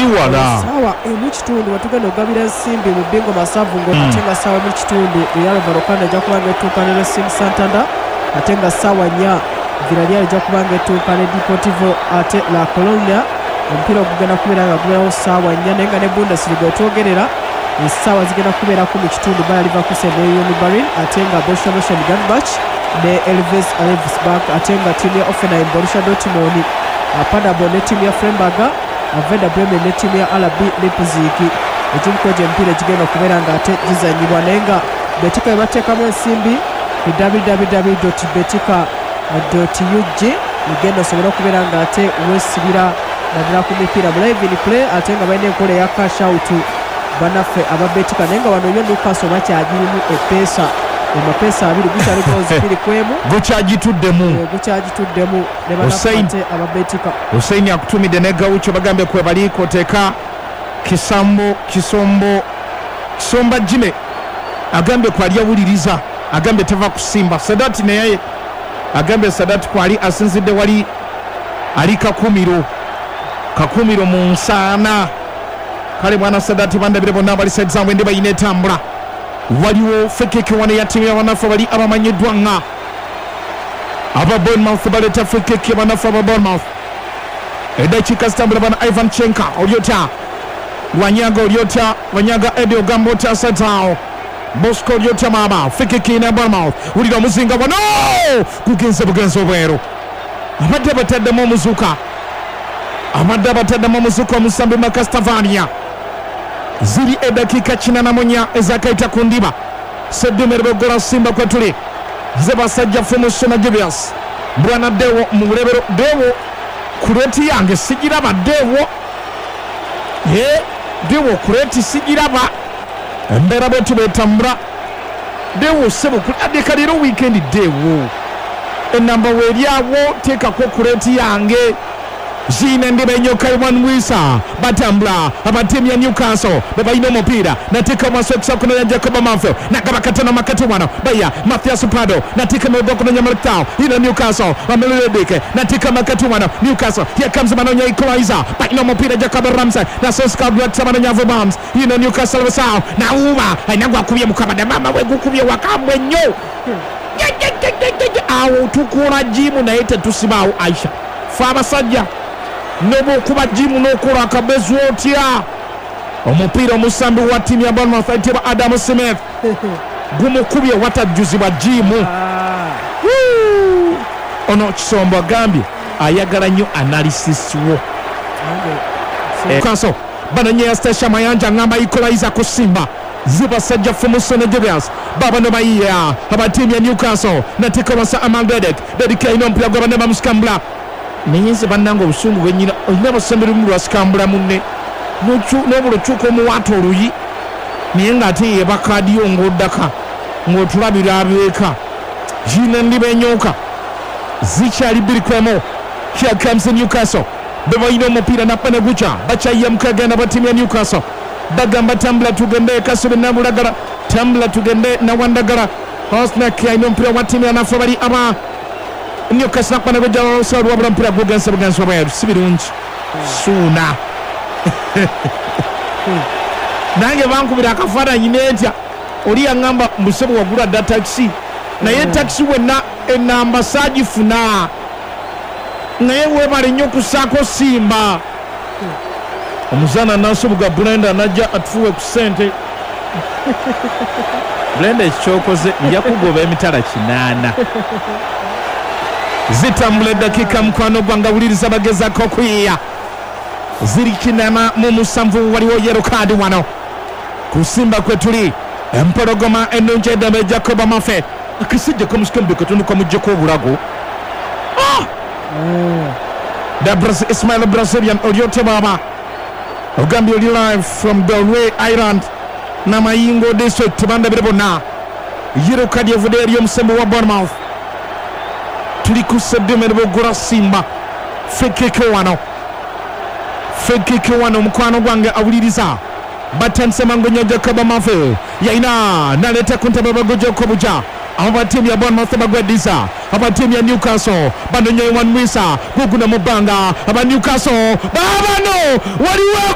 wala sawa mu kitundu batugenda ogabira ensimbi mu bingo masavu ate nga sawa mu kitundu Real Vallecano ejja kubanga etuuka ne Racing Santander ate nga sawa 4 Villarreal ejja kubanga etuuka ne Deportivo ate La Colonia omupiira ogugenda kubeera nga gubeerawo saawa 4 naye nga ne Bundesliga etwogerera essaawa zigenda kubeerako mu kitundu Bayer Leverkusen ne Union Berlin ate nga Borussia Mönchengladbach ne Elves Elversberg ate nga ttiimu ya Offenheim Borussia Dortmund Paderborn ne ttiimu ya Freiburg Werder Bremen ne ttiimu ya RB Leipzig ekimu kwegyo emipiira egigenda okubeera nga ate gizanyibwa naye nga Betika ebateekamu ensimbi ku www.betika.ug igenda osobola okubeera nga ate weesibira naddala ku mipiira mu live in play ate nga balina enkola eya cash out banaffe ababetika naye nga wano yo Newcastle bakyagirimu epeesa amapeesa 2 gukyali goals 2 kwemu gukyagituddemu ne banaffe ababetika Hussein akutumidde ne Gaucho bagambye kwe bali koteeka Kisomba Jime agambye kwali awuliriza agambye tava kusimba Sadati naye agambye Sadati kwali asinzidde wali ali kakumiro mu nsaana kale bwana Sadati bandabire bonna bali side zamwe ndi bayine tambula waliwo fekeke wane ya timu ya wanafu bali abamanyiddwa nga aba Bournemouth baleta fekeke wanafu aba Bournemouth edakiika zitambula bana Ivan Chenka olyota Wanyaga Eddie Ogambo tasatao Bosco olyota mama fekeke na Bournemouth ulira omuzinga wano kugenze bugenzo bweru abadde bataddemu omuzuka omusambi Makastavania ziri edakiika 94 ezakaita ku ndiba Seddume Gola Simba kwetuli ze basajja Fumusuna Julius Bwana Dewo mu bulebero Dewo kureti yange sigiraba Dewo kureti sigiraba embeera bwe tubetambula Dewo sebo kuladeka leero weekend Dewo enamba weeryawo teekako kureti yange Jine ndiba enyoka Iwan Wisa batambula abatimu ya Newcastle bebalina omupiira nateeka masokisa okunonya Jacob Manfred nagaba katano makati wano baya Mathias Prado nateeka mebwa okunonya Marktau ino Newcastle amelodeke nateeka makati wano Newcastle here comes manonya equalizer balina omupiira Jacob Ramsey na Soska Black manonya Vobams ino Newcastle basao na uba ainagwa kubye mukabada mama we gukubye wakambwe nnyo awo tukula jimu naye tetusibaawo Aisha fa abasajja nobo kuba jimu n'okola akabezu otya omupiira omusambi wa ttiimu ya Bournemouth ayitibwa Adam Smith gumukubye watajjuzibwa jimu ono Kisombo agambye ayagala nnyo analysis wo Newcastle banonyeya Stasha Mayanja ngamba equalizer ku Simba zibasajja Fumusone Julius baba no bayiya abatiimu ya Newcastle nateeka wasa Amal Dedike ino omupiira gwa banema musikambula Nenyenze bannanga obusungu bwennyina olina basembera mu lwasikambula munne n'obulukyuka omuwaata oluyi naye ng'ate yebakadiyo ng'oddaka ng'otulabira abeeka jina ndiba enyoka zikyali 2 kwemu here comes Newcastle bebalina omupiira nappane guca bakyayiya mukagenda batiimu ya Newcastle bagamba tambula tugende Kasubi Namulagala tambula tugende Nawandagala Hosnak alina omupiira wa ttiimu ya nafe bali aba Newcastle nakwana bejja salwa bula mpira gugense bugense bweru sibirungi suuna nange bankubira akafaananyi netya oli yaŋŋamba mbusebo wagula dda taxi naye taxi wenna enamba saagifuna naye weebale nnyo okusaako Simba omuzaana nasubuga Blenda najja atufuwe ku ssente Blenda ekikyokoze nja kugoba emitala 8 zitambula eddakiika mukwano gwanga wuliriza bagezaako okuyiiya ziri 47 waliwo yero kaadi wano ku Simba kwe tuli empologoma ennungi eddambe Jacob Manfred akasajja kamusikambye katono kamuggyeko obulago Ismail Brazilian olyote baba ogambye oli live from Galway Island Namayingo district bandabire bonna yero kaadi evudde eri omusembe wa Bournemouth tuli ku Seddume Gola Simba fekeke wano mukwano gwange awuliriza batandise mangonyo Jacob Manfred yaina naleta ku ntebe bagojjako buja abatiimu ya Bournemouth bagweddiza abatiimu ya Newcastle banonye Iwan Wisa guguna mu bbanga aba Newcastle babano waliwo